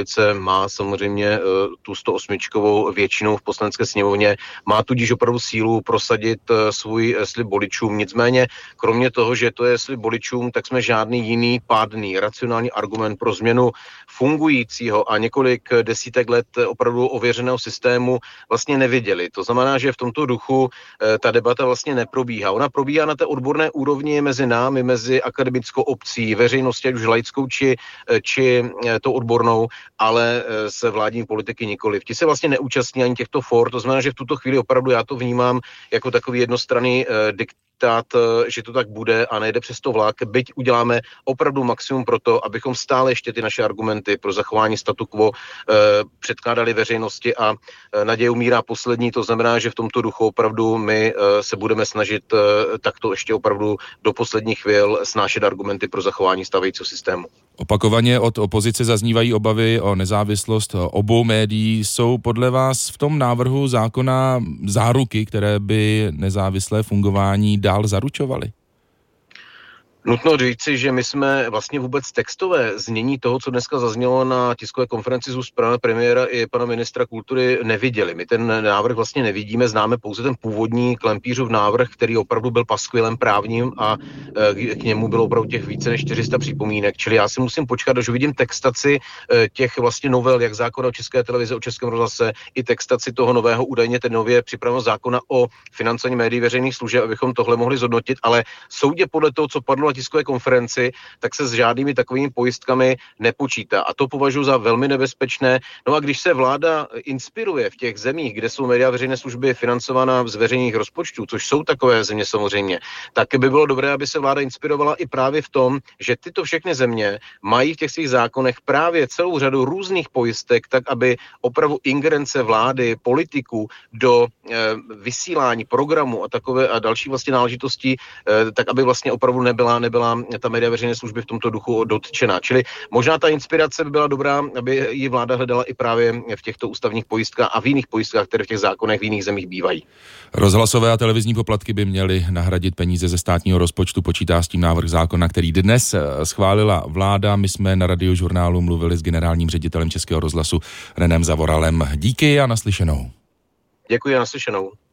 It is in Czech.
koalice má samozřejmě tu 108 většinu v poslanecké sněmovně, má tudíž opravdu sílu prosadit svůj slib voličům. Nicméně, kromě toho, že to je slib voličům, tak jsme žádný jiný pádný, racionální argument pro změnu fungujícího a několik desítek let opravdu ověřeného systému vlastně neviděli. To znamená, že v tomto duchu ta debata vlastně neprobíhá. Ona probíhá na té odborné úrovni mezi námi, mezi akademickou obcí, veřejností, ať už laickou či tou odbornou, ale se vládní politiky nikoliv. Ti se vlastně neúčastní ani těchto for, to znamená, že v tuto chvíli opravdu já to vnímám jako takový jednostranný diktát, že to tak bude a nejde přes to vlak, byť uděláme opravdu maximum pro to, abychom stále ještě ty naše argumenty pro zachování statu quo předkládali veřejnosti a naděje umírá poslední, to znamená, že v tomto duchu opravdu my se budeme snažit takto ještě opravdu do posledních chvil snášet argumenty pro zachování stávajícího systému. Opakovaně od opozice zaznívají obavy o nezávislost obou médií. Jsou podle vás v tom návrhu zákona záruky, které by nezávislé fungování dál zaručovaly? Nutno říci, že my jsme vlastně vůbec textové znění toho, co dneska zaznělo na tiskové konferenci z úst pana premiéra i pana ministra kultury, neviděli. My ten návrh vlastně nevidíme, známe pouze ten původní Klempířův návrh, který opravdu byl paskvilem právním a k němu bylo opravdu těch více než 400 připomínek. Čili já si musím počkat, až uvidím textaci těch vlastně novel, jak zákona o České televizi, o Českém rozhlase, i textaci toho nového údajně ten nově připraveného zákona o financování médií veřejných služeb, abychom tohle mohli zhodnotit, ale soudě podle toho, co padlo tiskové konferenci, tak se s žádnými takovými pojistkami nepočítá. A to považuji za velmi nebezpečné. No a když se vláda inspiruje v těch zemích, kde jsou média veřejné služby financovaná z veřejných rozpočtů, což jsou takové země samozřejmě, tak by bylo dobré, aby se vláda inspirovala i právě v tom, že tyto všechny země mají v těch svých zákonech právě celou řadu různých pojistek, tak aby opravdu ingerence vlády, politiků do vysílání programu a takové a další vlastně náležitostí, tak aby vlastně opravdu nebyla ta média veřejné služby v tomto duchu dotčená. Čili možná ta inspirace by byla dobrá, aby ji vláda hledala i právě v těchto ústavních pojistkách a v jiných pojistkách, které v těch zákonech v jiných zemích bývají. Rozhlasové a televizní poplatky by měly nahradit peníze ze státního rozpočtu, počítá s tím návrh zákona, který dnes schválila vláda. My jsme na Radiožurnálu mluvili s generálním ředitelem Českého rozhlasu Renem Zavoralem. Díky a naslyšenou. Děkuji a naslyšenou.